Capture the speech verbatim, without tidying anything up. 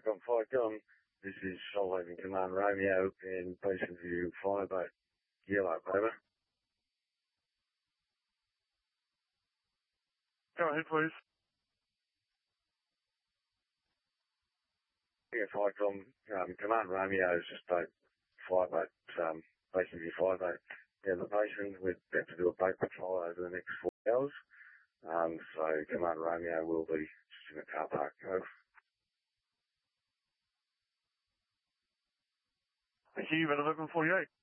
Icon Ficon, this is Solhaven Command Romeo in Basin View Fireboat. Yellow, over. Go ahead, please. Yeah, Ficon, um, Command Romeo is just a fireboat, um, Basin View Fireboat. Yeah, the basin, we're about to do a boat patrol over the next four hours. Um, so Command Romeo will be just in a car park. Over. Thank you, eleven forty-eight.